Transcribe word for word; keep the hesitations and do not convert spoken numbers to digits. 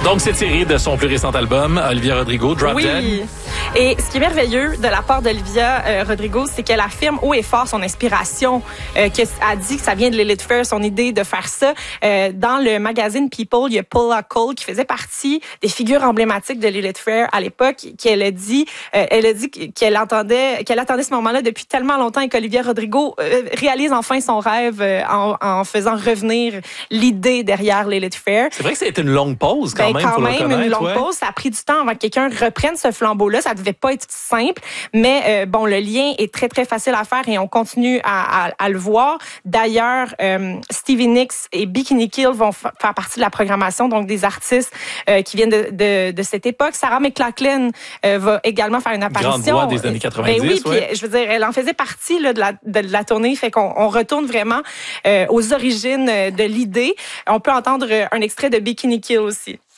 Donc, c'est tiré de son plus récent album, Olivia Rodrigo, Drop oui. Dead. Et ce qui est merveilleux de la part d'Olivia euh, Rodrigo, c'est qu'elle affirme haut et fort son inspiration, euh, qu'elle a dit que ça vient de Lilith Fair, son idée de faire ça. Euh, dans le magazine People, il y a Paula Cole qui faisait partie des figures emblématiques de Lilith Fair à l'époque, qui elle a dit, euh, elle a dit qu'elle entendait, qu'elle attendait ce moment-là depuis tellement longtemps et qu'Olivia Rodrigo euh, réalise enfin son rêve euh, en, en faisant revenir l'idée derrière Lilith Fair. C'est vrai que ça a été une longue pause quand ben, même, quand faut même, le reconnaître, une longue ouais. pause. Ça a pris du temps avant que quelqu'un reprenne ce flambeau-là. Ça devait pas être simple, mais euh, bon, le lien est très très facile à faire et on continue à, à, à le voir. D'ailleurs, euh, Stevie Nicks et Bikini Kill vont f- faire partie de la programmation, donc des artistes euh, qui viennent de, de, de cette époque. Sarah McLachlan euh, va également faire une apparition. Grande voix des années quatre-vingt-dix. Ben oui, ouais. puis je veux dire, elle en faisait partie là, de, la, de la tournée, fait qu'on on retourne vraiment euh, aux origines de l'idée. On peut entendre un extrait de Bikini Kill aussi.